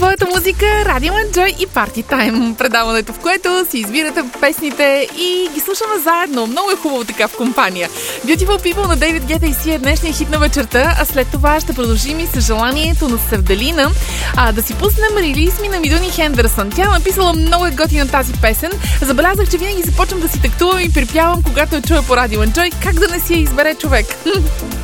твоята музика, Радио Enjoy и Party Time. Предаването, в което си избирате песните и ги слушаме заедно. Много е хубаво така в компания. Beautiful People на Дейвид Гета и Си е днешния хит на вечерта, а след това ще продължим и с желанието на Севделина да си пуснем релиз ми на Мидуни Хендерсън. Тя е написала много готина тази песен. Забелязах, че винаги започвам да си тактувам и припявам, когато я чуя по Радио Enjoy. Как да не си я избере човек?